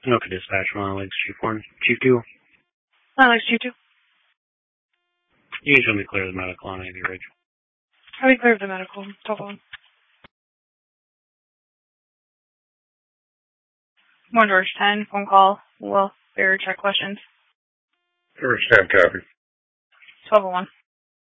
Okay, dispatch, one Lakes, Chief 1. Chief 2. Alex, you too. You can show me clear the medical on Ivy Ridge. How we clear the medical? 12-1. More George 10, phone call. Welfare check questions. George 10, copy. 12-1.